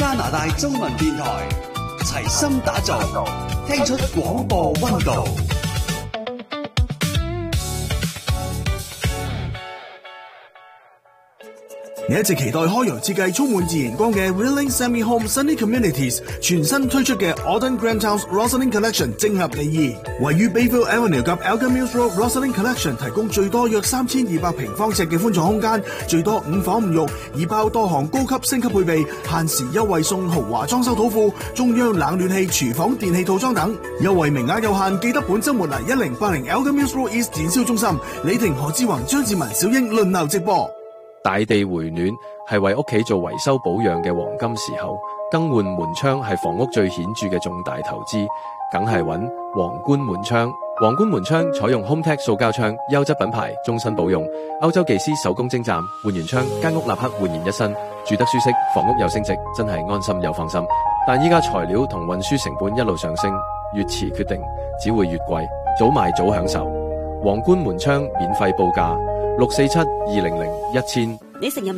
加拿大中文電台，齊心打造，聽出廣播溫度。 你一直期待開揚設計充滿自然光嘅 Willing Semi Home Sunny Communities 全新推出嘅 Auden Grand House Rosalind Collection 正合你意。位於 Bayville Avenue 及 Elgin Mills Road Rosalind Collection 提供最多約3200平方尺嘅寬敞空間，最多5房5浴，已包多項高級升級配備，限時優惠送豪華裝修土庫、中央冷暖氣、廚房電器套裝等，優惠名額有限，記得本週末嚟1080 Elgin Mills Road East 展銷中心，李婷、何志宏、張志文、小英輪流直播。 大地回暖係為屋企做維修保養嘅黃金時候，更換門窗係房屋最顯著嘅重大投資，梗係揾皇冠門窗。皇冠門窗採用 HomeTech 塑膠窗，優質品牌，終身保用，歐洲技師手工精湛，換完窗間屋立刻煥然一新，住得舒適，房屋又升值，真係安心又放心。但依家材料同運輸成本一路上升，越遲決定只會越貴，早買早享受。皇冠門窗免費報價647-200-1000。 你成日